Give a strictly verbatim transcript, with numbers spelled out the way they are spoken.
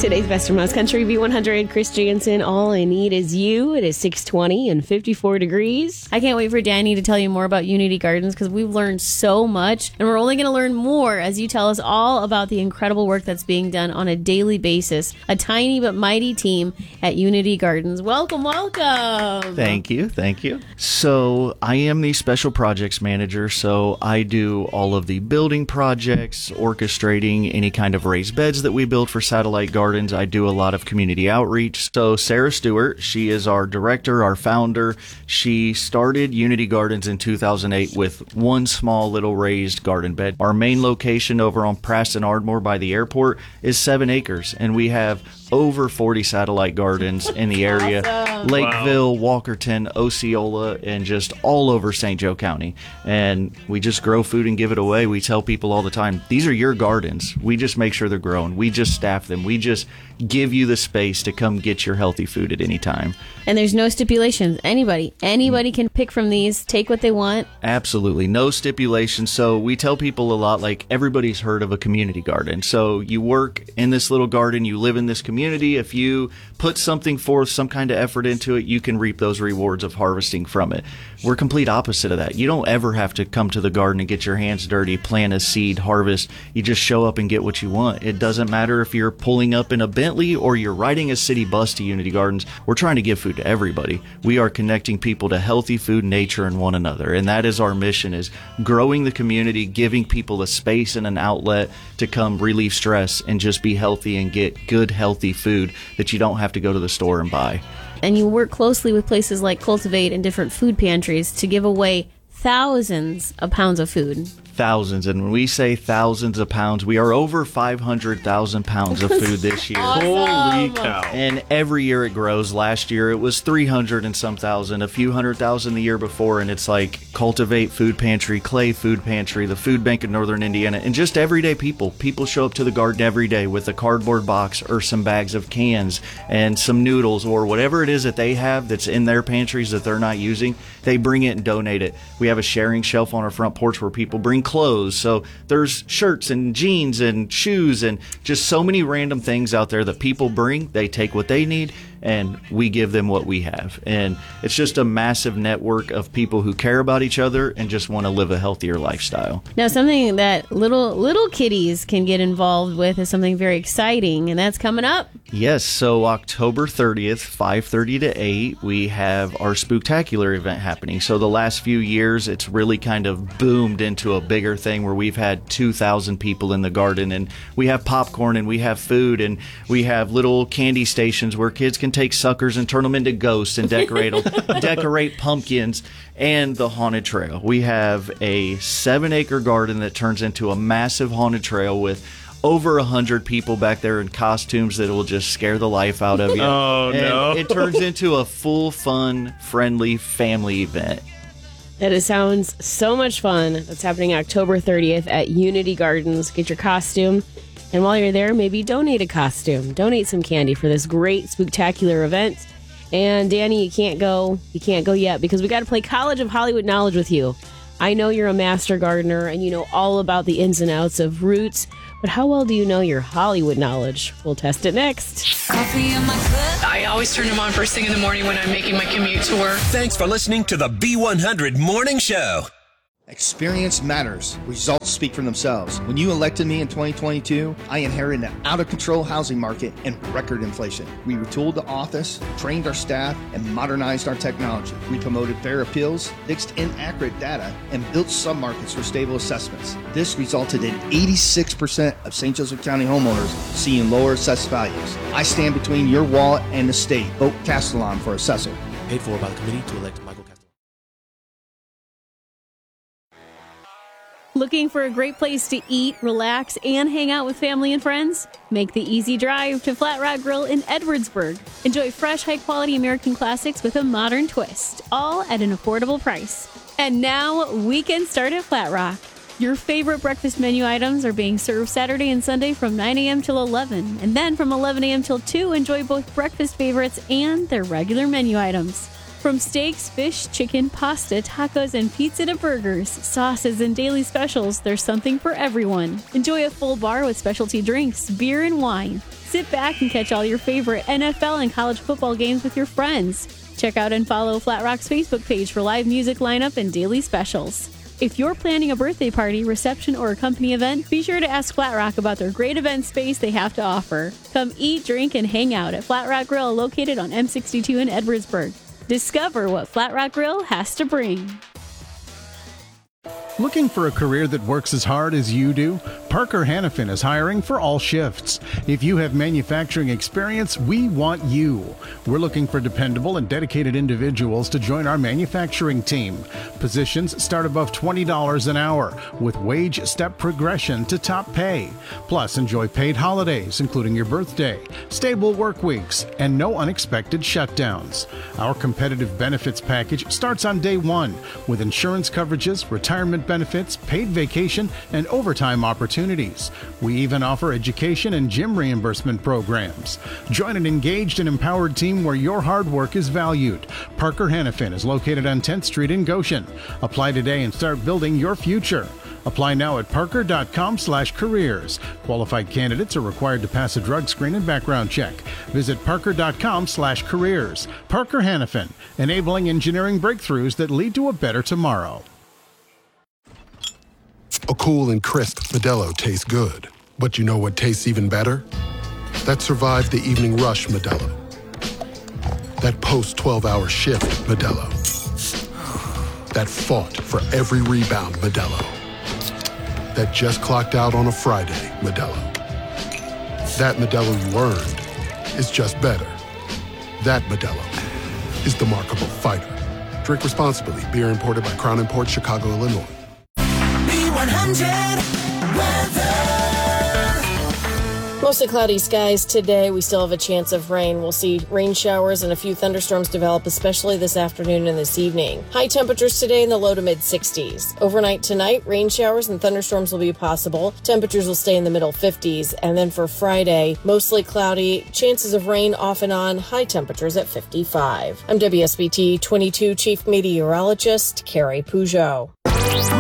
Today's Best from Most Country B one hundred, Chris Jansen. All I need is you. It is six twenty and fifty-four degrees. I can't wait for Danny to tell you more about Unity Gardens because we've learned so much, and we're only going to learn more as you tell us all about the incredible work that's being done on a daily basis. A tiny but mighty team at Unity Gardens. Welcome, welcome. Thank you, thank you. So I am the special projects manager, so I do all of the building projects, orchestrating any kind of raised beds that we build for satellite gardens. I do a lot of community outreach. So Sarah Stewart, she is our director, our founder. She started Unity Gardens in two thousand eight with one small little raised garden bed. Our main location over on Preston Ardmore by the airport is seven acres, and we have over forty satellite gardens in the area. Awesome. Lakeville, wow. Walkerton, Osceola, and just all over Saint Joe County. And we just grow food and give it away. We tell people all the time, these are your gardens. We just make sure they're growing. We just staff them. We just give you the space to come get your healthy food at any time. And there's no stipulations. Anybody, anybody can pick from these, take what they want. Absolutely. No stipulations. So we tell people a lot, like, everybody's heard of a community garden. So you work in this little garden, you live in this community. If you put something forth, some kind of effort into it, you can reap those rewards of harvesting from it. We're complete opposite of that. You don't ever have to come to the garden and get your hands dirty, plant a seed, harvest. You just show up and get what you want. It doesn't matter if you're pulling up in a Bentley or you're riding a city bus to Unity Gardens. We're trying to give food to everybody. We are connecting people to healthy food, nature, and one another. And that is our mission, is growing the community, giving people a space and an outlet to come relieve stress and just be healthy and get good, healthy food that you don't have to go to the store and buy. And you work closely with places like Cultivate and different food pantries to give away thousands of pounds of food. Thousands. And when we say thousands of pounds, we are over five hundred thousand pounds of food this year. Awesome. Holy cow. And every year it grows. Last year it was three hundred and some thousand, a few hundred thousand the year before. And it's like Cultivate Food Pantry, Clay Food Pantry, the Food Bank of Northern Indiana, and just everyday people. People show up to the garden every day with a cardboard box or some bags of cans and some noodles or whatever it is that they have that's in their pantries that they're not using. They bring it and donate it. We have a sharing shelf on our front porch where people bring clothes. So there's shirts and jeans and shoes and just so many random things out there that people bring. They take what they need and we give them what we have. And it's just a massive network of people who care about each other and just want to live a healthier lifestyle. Now, something that little little kitties can get involved with is something very exciting, and that's coming up. Yes, so October thirtieth, five thirty to eight, we have our Spooktacular event happening. So the last few years, it's really kind of boomed into a bigger thing where we've had two thousand people in the garden, and we have popcorn and we have food and we have little candy stations where kids can take suckers and turn them into ghosts and decorate them, decorate pumpkins, and the haunted trail. We have a seven acre garden that turns into a massive haunted trail with over a hundred people back there in costumes that will just scare the life out of you. Oh, and no. It turns into a full, fun, friendly family event. That is, sounds so much fun. That's happening October thirtieth at Unity Gardens. Get your costume. And while you're there, maybe donate a costume. Donate some candy for this great Spooktacular event. And Danny, you can't go. You can't go yet because we got to play College of Hollywood Knowledge with you. I know you're a master gardener and you know all about the ins and outs of roots, but how well do you know your Hollywood knowledge? We'll test it next. Coffee in my cup. I always turn them on first thing in the morning when I'm making my commute to work. Thanks for listening to the B one hundred Morning Show. Experience matters. Results speak for themselves. When you elected me in twenty twenty-two, I inherited an out-of-control housing market and record inflation. We retooled the office, trained our staff, and modernized our technology. We promoted fair appeals, fixed inaccurate data, and built submarkets for stable assessments. This resulted in eighty-six percent of Saint Joseph County homeowners seeing lower assessed values. I stand between your wallet and the state. Vote Castellon for assessor. Paid for by the committee to elect Michael Castellon. Looking for a great place to eat, relax, and hang out with family and friends? Make the easy drive to Flat Rock Grill in Edwardsburg. Enjoy fresh, high-quality American classics with a modern twist, all at an affordable price. And now, weekend start at Flat Rock. Your favorite breakfast menu items are being served Saturday and Sunday from nine a.m. till eleven, and then from eleven a.m. till two, enjoy both breakfast favorites and their regular menu items. From steaks, fish, chicken, pasta, tacos, and pizza to burgers, sauces, and daily specials, there's something for everyone. Enjoy a full bar with specialty drinks, beer, and wine. Sit back and catch all your favorite N F L and college football games with your friends. Check out and follow Flat Rock's Facebook page for live music lineup and daily specials. If you're planning a birthday party, reception, or a company event, be sure to ask Flat Rock about their great event space they have to offer. Come eat, drink, and hang out at Flat Rock Grill, located on M sixty-two in Edwardsburg. Discover what Flat Rock Grill has to bring. Looking for a career that works as hard as you do? Parker Hannafin is hiring for all shifts. If you have manufacturing experience, we want you. We're looking for dependable and dedicated individuals to join our manufacturing team. Positions start above twenty dollars an hour with wage step progression to top pay. Plus, enjoy paid holidays, including your birthday, stable work weeks, and no unexpected shutdowns. Our competitive benefits package starts on day one with insurance coverages, retirement benefits, paid vacation, and overtime opportunities. We even offer education and gym reimbursement programs. Join an engaged and empowered team where your hard work is valued. Parker Hannafin is located on tenth Street in Goshen. Apply today and start building your future. Apply now at parker.com slash careers. Qualified candidates are required to pass a drug screen and background check. Visit parker.com slash careers. Parker Hannafin, enabling engineering breakthroughs that lead to a better tomorrow. A cool and crisp Modelo tastes good. But you know what tastes even better? That survived the evening rush Modelo. That post twelve hour shift Modelo. That fought for every rebound Modelo. That just clocked out on a Friday Modelo. That Modelo you earned is just better. That Modelo is the markable fighter. Drink responsibly. Beer imported by Crown Imports, Chicago, Illinois. B one hundred weather. Mostly cloudy skies today. We still have a chance of rain. We'll see rain showers and a few thunderstorms develop, especially this afternoon and this evening. High temperatures today in the low to mid sixties. Overnight tonight, rain showers and thunderstorms will be possible. Temperatures will stay in the middle fifties. And then for Friday, mostly cloudy, chances of rain off and on, high temperatures at fifty-five. I'm W S B T twenty-two Chief Meteorologist Carrie Peugeot.